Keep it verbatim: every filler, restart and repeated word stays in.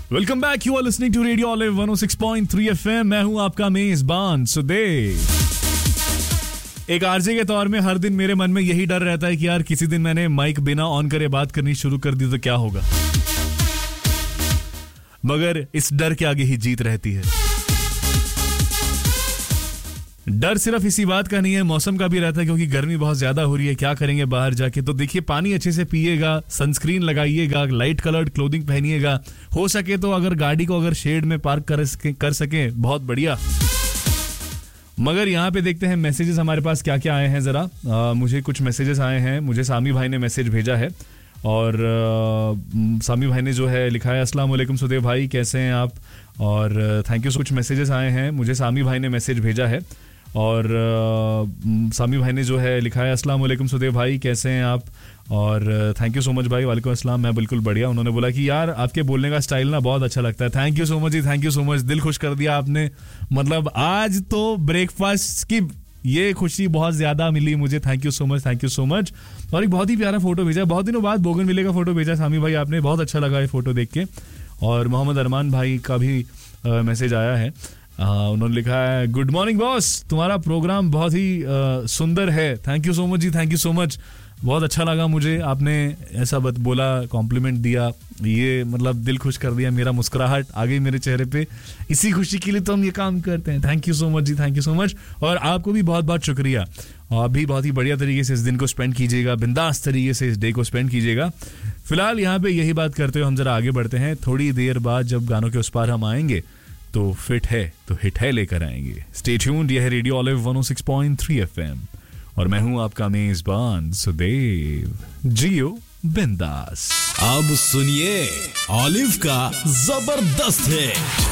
Welcome back, you are listening to radio olive one O six point three FM. मैं हूं आपका मेजबान सुदेव। एक आरजे के तौर में हर दिन मेरे मन में यही डर रहता है कि यार किसी दिन मैंने माइक बिना ऑन करे बात करनी शुरू कर दी तो क्या होगा, मगर इस डर के आगे ही जीत रहती है। डर सिर्फ इसी बात का नहीं है, मौसम का भी रहता है, क्योंकि गर्मी बहुत ज्यादा हो रही है। क्या करेंगे बाहर जाके? तो देखिए, पानी अच्छे से पिएगा, सनस्क्रीन लगाइएगा, लाइट कलर्ड क्लोथिंग पहनिएगा। हो सके तो अगर गाड़ी को अगर शेड में पार्क कर सके कर सके बहुत बढ़िया। मगर यहाँ पे देखते हैं मैसेजेस हमारे पास क्या क्या आए हैं। जरा आ, मुझे कुछ मैसेजेस आए हैं। मुझे सामी भाई ने मैसेज भेजा है और आ, सामी भाई ने जो है लिखा है, अस्सलाम वालेकुम सुदेव भाई, कैसे हैं आप? और थैंक यू। कुछ मैसेजेस आए हैं, मुझे सामी भाई ने मैसेज भेजा है और आ, सामी भाई ने जो है लिखा है, अस्सलाम वालेकुम सुदेव भाई, कैसे हैं आप? और थैंक यू सो मच भाई। वालेकुम अस्सलाम, मैं बिल्कुल बढ़िया। उन्होंने बोला कि यार आपके बोलने का स्टाइल ना बहुत अच्छा लगता है। Thank you so much ji, thank you so much. दिल खुश कर दिया आपने। मतलब आज तो ब्रेकफास्ट की ये खुशी बहुत ज्यादा मिली मुझे। Thank you so much, thank you so much. और एक बहुत ही प्यारा फोटो भेजा, बहुत दिनों बाद बोगनविले का फोटो भेजा सामी भाई आपने, बहुत अच्छा लगा ये फोटो देख के। और मोहम्मद अरमान भाई का भी मैसेज आया है। Uh, उन्होंने लिखा है, गुड मॉर्निंग बॉस, तुम्हारा प्रोग्राम बहुत ही uh, सुंदर है। Thank you so much ji, thank you so much. बहुत अच्छा लगा मुझे, आपने ऐसा बत बोला, कॉम्प्लीमेंट दिया, ये मतलब दिल खुश कर दिया। मेरा मुस्कुराहट आ गई मेरे चेहरे पे। इसी खुशी के लिए तो हम ये काम करते हैं। Thank you so much ji, thank you so much. और आपको भी बहुत बहुत शुक्रिया। आप भी बहुत ही बढ़िया तरीके से इस दिन को स्पेंड कीजिएगा, बिंदास तरीके से इस डे को स्पेंड कीजिएगा। फिलहाल यहाँ पे यही बात करते हुए हम जरा आगे बढ़ते हैं। थोड़ी देर बाद जब गानों के उस पार हम आएंगे तो फिट है तो हिट है लेकर आएंगे। स्टे ट्यून्ड, यह है रेडियो ऑलिव वन ओ सिक्स पॉइंट थ्री एफएम और मैं हूं आपका मेजबान सुदेव। जियो बिंदास। अब सुनिए ऑलिव का जबरदस्त है।